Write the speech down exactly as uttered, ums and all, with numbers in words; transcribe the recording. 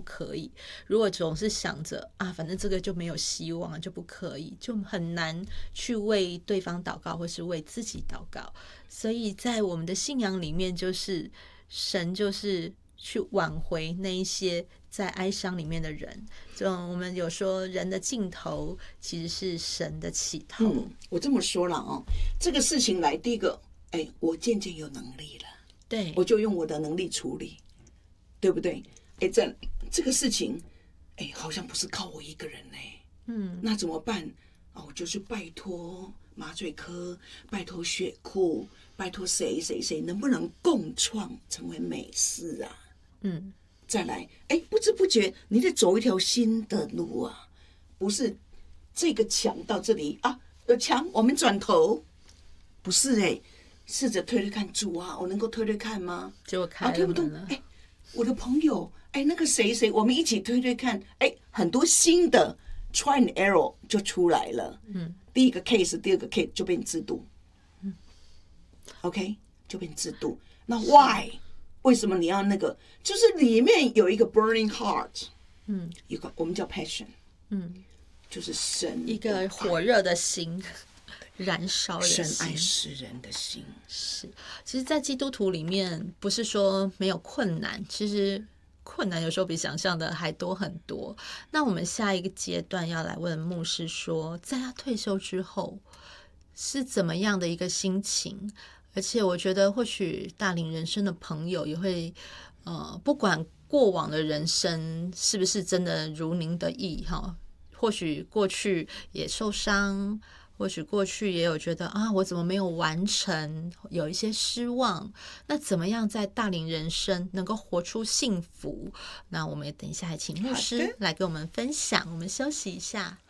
可以。如果总是想着啊，反正这个就没有希望，就不可以，就很难去为对方祷告，或是为自己祷告。所以在我们的信仰里面，就是神就是去挽回那一些在哀伤里面的人。这种我们有说，人的尽头其实是神的起头。 嗯，我这么说了哦，这个事情来，第一个，哎，我渐渐有能力了， 对， 我就用我的能力处理，对不对？哎，这这个事情，哎，好像不是靠我一个人呢。嗯，那怎么办？哦，我就去拜托麻醉科，拜托血库，拜托谁谁谁，能不能共创成为美事啊？ 嗯， 再来，哎，不知不觉你得走一条新的路啊，不是这个墙到这里啊，有墙我们转头，不是哎，试着推推看，主啊，我能够推推看吗？ 结果开啊，推不动，哎，我的朋友，哎，那个谁谁，我们一起推推看，哎，很多新的 try and error 就出来了。嗯，第一个 case， 第二个 case 就变制度。嗯 ，OK， 就变制度。那 why？为什么你要那个？就是里面有一个 burning heart， 嗯，一个我们叫 passion， 嗯，就是神一个火热的心，燃烧的心， 神爱世人的心。 是，其实，在基督徒里面，不是说没有困难，其实困难有时候比想象的还多很多。那我们下一个阶段要来问牧师说，在他退休之后是怎么样的一个心情？而且我觉得或许大龄人生的朋友也会呃，不管过往的人生是不是真的如您的意哈，或许过去也受伤，或许过去也有觉得啊，我怎么没有完成，有一些失望。那怎么样在大龄人生能够活出幸福？那我们也等一下请牧师来给我们分享。我们休息一下。